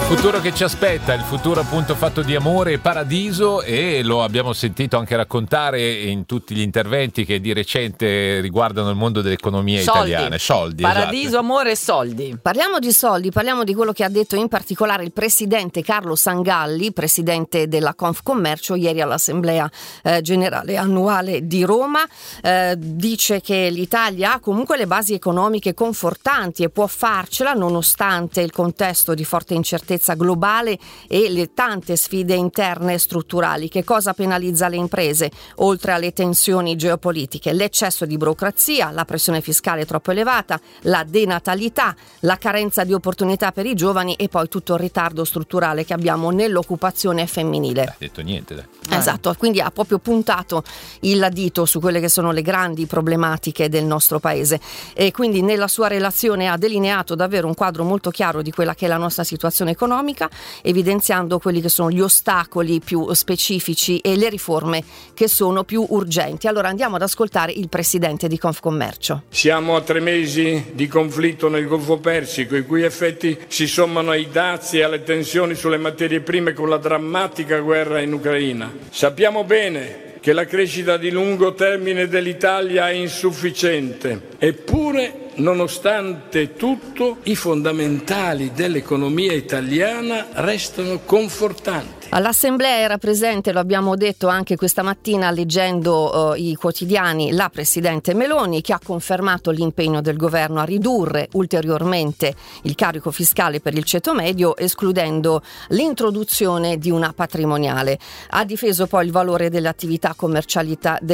futuro che ci aspetta, il futuro appunto fatto di amore e paradiso, e lo abbiamo sentito anche raccontare in tutti gli interventi che di recente riguardano il mondo dell'economia italiana. Soldi, paradiso, esatto. Amore e soldi. Parliamo di soldi, parliamo di quello che ha detto in particolare il presidente Carlo Sangalli, presidente della Confcommercio, ieri all'Assemblea Generale Annuale di Roma. Dice che l'Italia ha comunque le basi economiche confortanti e può farcela nonostante il contesto di forte incertezza globale e le tante sfide interne e strutturali. Che cosa penalizza le imprese? Oltre alle tensioni geopolitiche, l'eccesso di burocrazia, la pressione fiscale troppo elevata, la denatalità, la carenza di opportunità per i giovani e poi tutto il ritardo strutturale che abbiamo nell'occupazione femminile. Ha detto niente, dai. Esatto, quindi ha proprio puntato il dito su quelle che sono le grandi problematiche del nostro paese, e quindi nella sua relazione ha delineato davvero un quadro molto chiaro di quella che è la nostra situazione economica, evidenziando quelli che sono gli ostacoli più specifici e le riforme che sono più urgenti. Allora andiamo ad ascoltare il presidente di Confcommercio. Siamo a 3 mesi di conflitto nel Golfo Persico, i cui effetti si sommano ai dazi e alle tensioni sulle materie prime con la drammatica guerra in Ucraina. Sappiamo bene che la crescita di lungo termine dell'Italia è insufficiente, eppure, nonostante tutto, i fondamentali dell'economia italiana restano confortanti. All'Assemblea era presente, lo abbiamo detto anche questa mattina leggendo i quotidiani, la Presidente Meloni, che ha confermato l'impegno del governo a ridurre ulteriormente il carico fiscale per il ceto medio, escludendo l'introduzione di una patrimoniale. Ha difeso poi il valore delle attività commerciali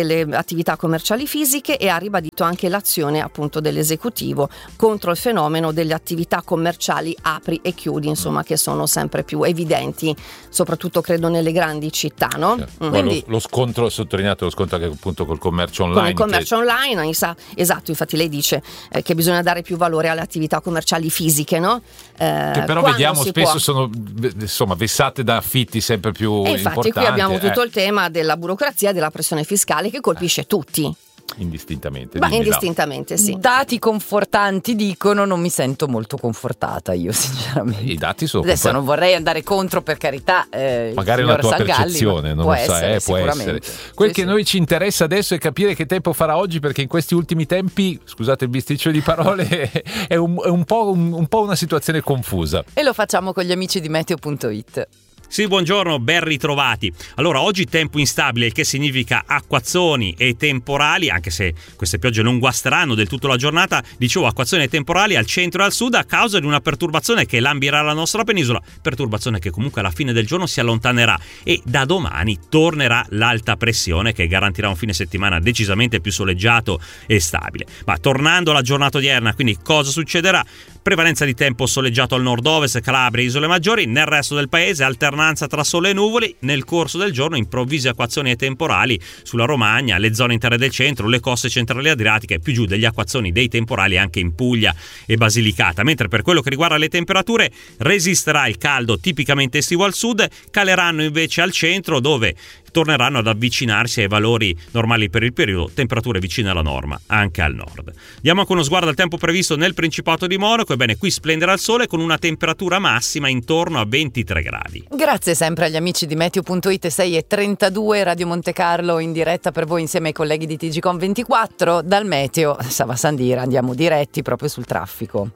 fisiche e ha ribadito anche l'azione appunto dell'esecutivo contro il fenomeno delle attività commerciali apri e chiudi, insomma, che sono sempre più evidenti, soprattutto credo nelle grandi città, no? Quindi lo scontro, sottolineato lo scontro anche appunto col commercio online. Con il commercio online, esatto, infatti lei dice che bisogna dare più valore alle attività commerciali fisiche, no? Che però vediamo spesso sono, insomma, vessate da affitti sempre più importanti. Infatti qui abbiamo tutto il tema della burocrazia e della pressione fiscale che colpisce tutti. Indistintamente. Indistintamente, sì. Dati confortanti dicono, non mi sento molto confortata io sinceramente. I dati sono adesso non vorrei andare contro, per carità, magari una tua Sangalli, percezione, non può lo sai, può essere. Quel che noi ci interessa adesso è capire che tempo farà oggi, perché in questi ultimi tempi, scusate il bisticcio di parole, è un po' una situazione confusa. E lo facciamo con gli amici di Meteo.it. Sì, buongiorno, ben ritrovati. Allora, oggi tempo instabile, il che significa acquazzoni e temporali, anche se queste piogge non guasteranno del tutto la giornata. Dicevo, acquazzoni e temporali al centro e al sud a causa di una perturbazione che lambirà la nostra penisola, perturbazione che comunque alla fine del giorno si allontanerà, e da domani tornerà l'alta pressione che garantirà un fine settimana decisamente più soleggiato e stabile. Ma tornando alla giornata odierna, quindi cosa succederà? Prevalenza di tempo soleggiato al nord-ovest, Calabria e isole maggiori. Nel resto del paese alternanza tra sole e nuvoli. Nel corso del giorno improvvise acquazzoni e temporali sulla Romagna, le zone interne del centro, le coste centrali adriatiche, più giù degli acquazzoni, dei temporali anche in Puglia e Basilicata. Mentre per quello che riguarda le temperature, resisterà il caldo tipicamente estivo al sud, caleranno invece al centro, dove torneranno ad avvicinarsi ai valori normali per il periodo, temperature vicine alla norma anche al nord. Diamo anche uno sguardo al tempo previsto nel Principato di Monaco. Ebbene, qui splenderà il sole con una temperatura massima intorno a 23 gradi. Grazie sempre agli amici di Meteo.it. 6:32, Radio Monte Carlo in diretta per voi insieme ai colleghi di TGCOM24. Dal Meteo, Sava Sandira, andiamo diretti proprio sul traffico.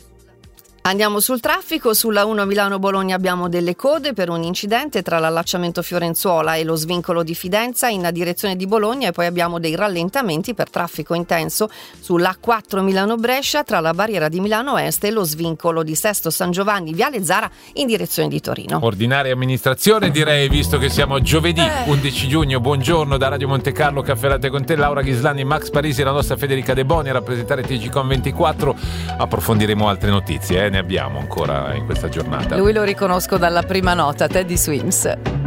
Andiamo sul traffico. Sulla 1 Milano-Bologna abbiamo delle code per un incidente tra l'allacciamento Fiorenzuola e lo svincolo di Fidenza in direzione di Bologna, e poi abbiamo dei rallentamenti per traffico intenso sulla 4 Milano-Brescia tra la barriera di Milano Est e lo svincolo di Sesto San Giovanni Viale Zara in direzione di Torino. Ordinaria amministrazione, direi, visto che siamo giovedì 11 giugno. Buongiorno da Radio Monte Carlo, Caffè Latte con te, Laura Ghislani, Max Parisi e la nostra Federica De Boni a rappresentare TGCOM24. Approfondiremo altre notizie, ne abbiamo ancora in questa giornata. Lui lo riconosco dalla prima nota, Teddy Swims.